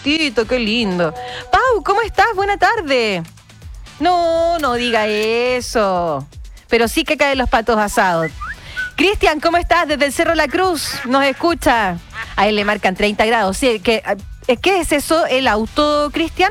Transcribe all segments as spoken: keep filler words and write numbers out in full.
patito, qué lindo. Pau, ¿cómo estás? Buena tarde. No, no diga eso. Pero sí que caen los patos asados. Cristian, ¿cómo estás? Desde el Cerro La Cruz, nos escucha. A él le marcan treinta grados. Sí, ¿qué, ¿qué es eso? ¿El auto, Cristian?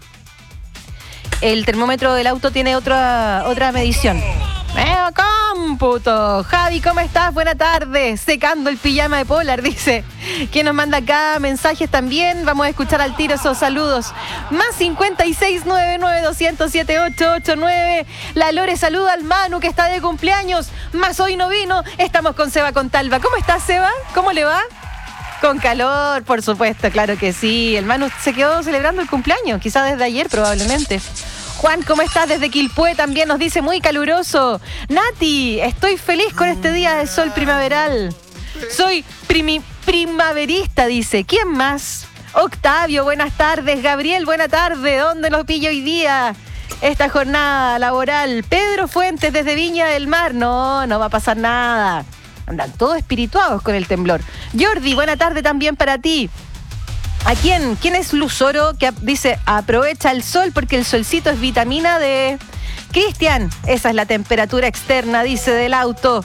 El termómetro del auto tiene otra, otra medición. ¡Eh, cómputo! Javi, ¿cómo estás? Buena tarde. Secando el pijama de Polar, dice. ¿Quién nos manda acá mensajes también? Vamos a escuchar al tiro esos saludos. Más cincuenta y seis, noventa y nueve, doscientos siete, ochocientos ochenta y nueve. La Lore saluda al Manu que está de cumpleaños. Más hoy no vino. Estamos con Seba Contalva. ¿Cómo estás, Seba? ¿Cómo le va? Con calor, por supuesto, claro que sí. El Manu se quedó celebrando el cumpleaños, quizás desde ayer probablemente. Juan, ¿cómo estás? Desde Quilpué también nos dice muy caluroso. Nati, estoy feliz con este día de sol primaveral. Soy primi, primaverista, dice. ¿Quién más? Octavio, buenas tardes. Gabriel, buena tarde. ¿Dónde los pillo hoy día? Esta jornada laboral. Pedro Fuentes desde Viña del Mar. No, no va a pasar nada. Andan todos espirituados con el temblor. Jordi, buena tarde también para ti. ¿A quién? ¿Quién es Luzoro? Que dice, aprovecha el sol porque el solcito es vitamina D. Cristian, esa es la temperatura externa, dice, del auto.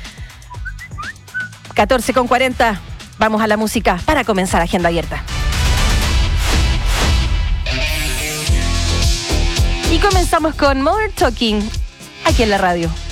catorce con cuarenta. Vamos a la música para comenzar Agenda Abierta. Y comenzamos con Modern Talking, aquí en la radio.